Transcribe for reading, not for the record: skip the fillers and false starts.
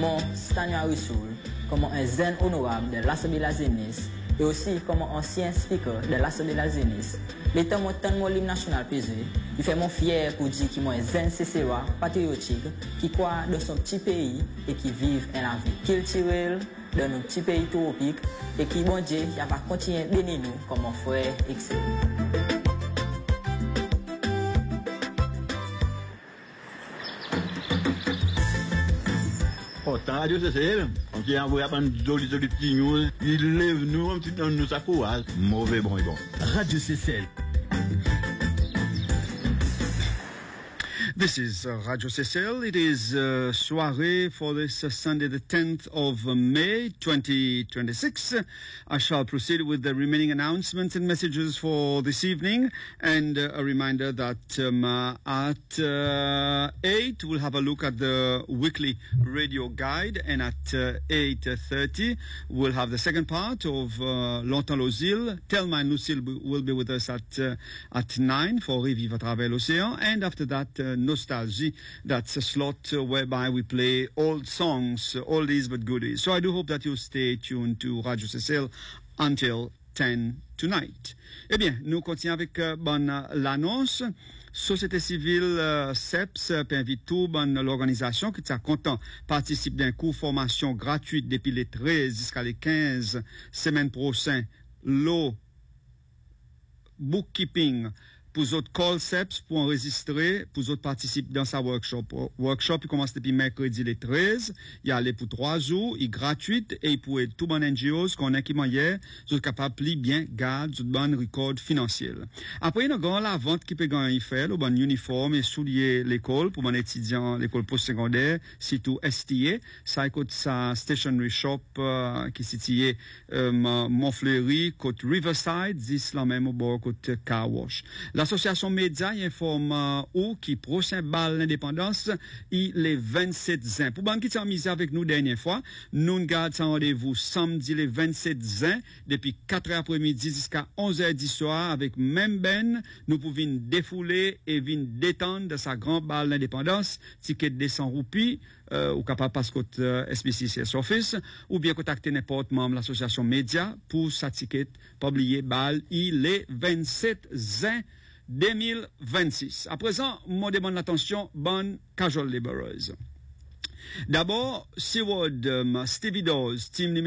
comme Stania Rissoul, comme un zen honorable de l'Assemblée de la Zénis, et aussi comme ancien speaker de l'Assemblée de la Zénis. L'état mon temps mon hymne national pesé, il fait mon fier pour dire qu'il est zen CCA, patriotique, qui croit dans son petit pays et qui vit dans la vie culturelle dans nos petits pays tropiques et qui, bon Dieu, il va continuer à bénir nous comme mon frère excellent. Oh, ta radio, c'est elle. On dit, on va prendre joli petit news. Il lève nous, un petit peu, nous s'accouage. Mauvais bon et bon. Radio CCL. This is Radio CCL. It is soirée for this Sunday, the 10th of May, 2026. I shall proceed with the remaining announcements and messages for this evening. And a reminder that at 8, we'll have a look at the weekly radio guide. And at 8:30, we'll have the second part of Longtemps Lucille. Thelma and Lucille will be with us at 9 for Revivre à travers l'océan. And after that, Nostalgie, that's a slot whereby we play old songs, oldies but goodies. So I do hope that you stay tuned to Radio CCL until 10 tonight. Eh bien, nous continuons avec l'annonce. Société civile CEPS invite tout l'organisation qui est content participe d'un cours formation gratuite depuis les 13 jusqu'à les 15 semaines prochaines. L'eau bookkeeping pour autres call CEPS pour enregistrer, pour autres participer dans sa workshop. Workshop, il commence depuis mercredi les 13. Il y a allé pour 3 jours, il est gratuit et pour tout bon NGOs qu'on a qui hier, vous êtes capable de bien garder tout bon record financier. Après, il y a la vente qui peut gagner faire, le bon uniforme et soulier l'école pour mon étudiant, l'école post-secondaire, surtout STA. Ça écoute sa stationery shop, qui est situé, Montfleury, côte Riverside, d'ici là même au bord côte Car Wash. L'association Média informe où qui prochain bal l'indépendance il est 27 juin. Pour ban qui s'en mis avec nous dernière fois, nous gardons un rendez-vous samedi le 27 juin depuis 4h après-midi jusqu'à 11h du soir avec même Ben, nous pouvons défouler et venir détendre de sa grande bal l'indépendance, ticket de 100 roupies ou capable passer côté SBCCS Office ou bien contacter n'importe membre de l'association Média pour sa ticket publié bal il est 27 juin 2026. À présent, moi demande l'attention, bonne casual laborers. D'abord, Seward, Stevie Dawes, team numéro